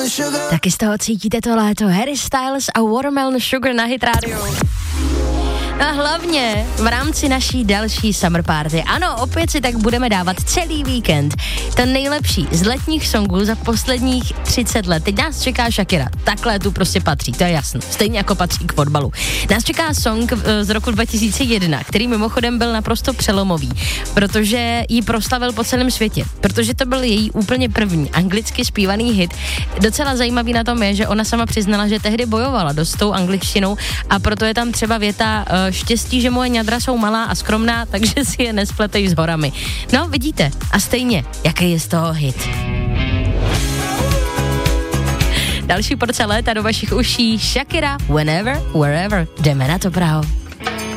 Taky z toho cítíte to léto. Harry Styles a Watermelon Sugar na Hit Radio. A hlavně v rámci naší další summer party. Ano, opět si tak budeme dávat celý víkend. To nejlepší z letních songů za posledních 30 let. Teď nás čeká Shakira. Takhle tu prostě patří, to je jasné. Stejně jako patří k fotbalu. Nás čeká song z roku 2001, který mimochodem byl naprosto přelomový, protože ji proslavil po celém světě. Protože to byl její úplně první anglicky zpívaný hit. Docela zajímavý na tom je, že ona sama přiznala, že tehdy bojovala dost s tou angličtinou a proto je tam třeba věta štěstí, že moje ňadra jsou malá a skromná, takže si je nespletej s horami. No, vidíte. A stejně, jaký je z toho hit. Další porce léta do vašich uší. Shakira, Whenever, Wherever. Jdeme na to, Praho.